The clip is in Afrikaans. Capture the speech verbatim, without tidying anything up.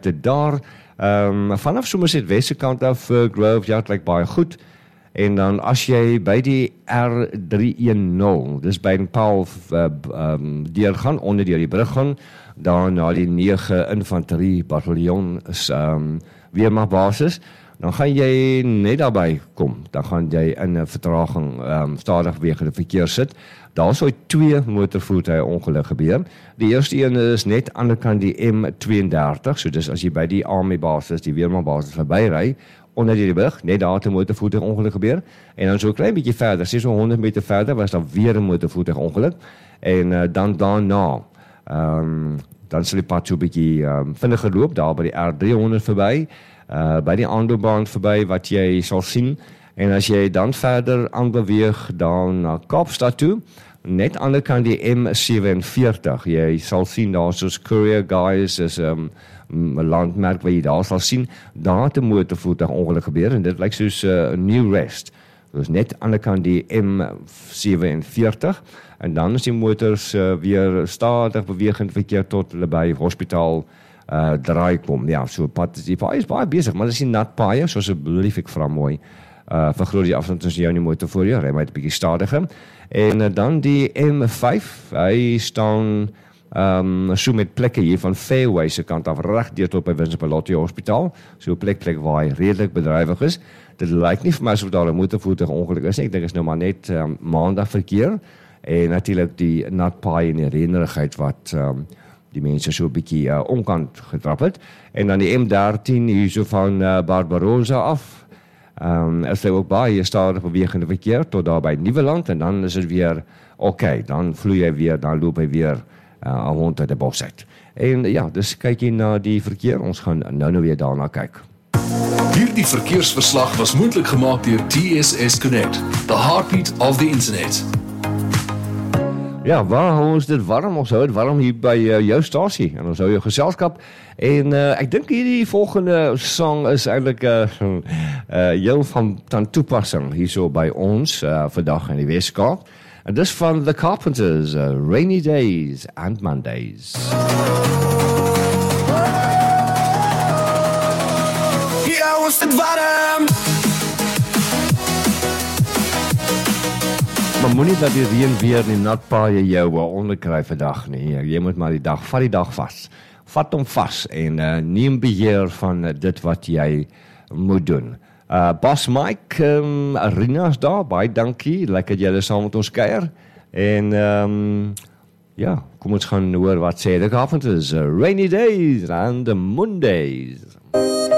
dit daar. Um, vanaf Somerset West se kant af, uh, Graveyard lyk baie goed. En dan as jy by die R drie een nul, dis by die Paul uh, um, deurgaan, onder deur die brug gaan, dan na die nege infanterie bataljon is um, weermagbasis, dan gaan jy net daarby kom, dan gaan jy in 'n vertraging um, stadig bewegende verkeer sit. Daar sou twee motorvoertuie ongeluk gebeur. Die eerste een is net aan die kant die M tweeëndertig, so dis as jy by die Army basis, die weermagbasis verbyry, onder die brug, net daar het 'n motorvoertuig ongeluk gebeur, en dan so 'n klein bietjie verder, sê so honderd meter verder, was daar weer 'n motorvoertuig ongeluk, en uh, dan daarna, um, dan sal die pad so 'n bietjie um, vinniger loop, daar by die R driehonderd verby, uh, by die Aandoebaan verby, wat jy sal sien, en as jy dan verder aanbeweeg, dan na Kaapstad toe, net aan die kant die M sewenveertig, jy sal sien daar soos Courier Guys, is 'n um, 'n landmerk wat jy daar sal sien, daar het 'n motorvoertuig ongeluk gebeur, en dit lyk soos 'n uh, New Rest, dus net aan die kant die M sewenveertig, en dan is die motors uh, weer stadig bewegend verkeer tot hulle by hospitaal uh, draai kom. Ja, so pad, die paai is baie besig, maar dit is nie nat paai, soos asseblief ek vra mooi, uh, vergroot die afstand tussen jou en die motor voor jou, ry maar 'n bietjie stadiger, en uh, dan die M vyf, hy staan Um, so met plekke hier van Fairway se kant af, reg deur tot by Vincent Pallotti Hospitaal, so 'n plek plek waar hy redelik bedrywig is. Dit lyk nie vir my asof daar 'n motorvoertuig ongeluk is nie, ek dink is nou maar net um, maandag verkeer, en natuurlik die nat paai en die reënerigheid wat um, die mense so 'n bietjie uh, onkant getrap het, en dan die M dertien hier so van uh, Barbarossa af, um, is hy ook baie stadig bewegende verkeer tot daar by Nieuweland, en dan is dit weer oké, okay, dan vloei hy weer, dan loop hy weer Uh, rond uit die bos uit. En ja, dus kyk jy na die verkeer, ons gaan nou nou weer daarna kyk. Hierdie verkeersverslag was moontlik gemaak deur T S S Connect, the heartbeat of the internet. Ja, waar hou ons dit warm? Ons hou dit warm hier by uh, jou stasie, en ons hou jou geselskap, en uh, ek dink hierdie volgende song is eintlik uh, uh, heel van, van toepassing hier so by ons, uh, vandag in die Weskaap. En dis van The Carpenters, uh, Rainy Days and Mondays. Ja, ons het warm. Maar moenie dat die reën weer die nat paaie jou onderkry vandag nie. Jy moet maar die dag, vat die dag vas. Vat hom vas en uh, neem beheer van uh, dit wat jy moet doen. Uh, Bas Mike, um, Arina's daar, baie dankie, lekker julle saam met ons kuier, en um, ja, kom ons gaan hoor wat sê The Carpenters, uh, Rainy Days and the Mondays.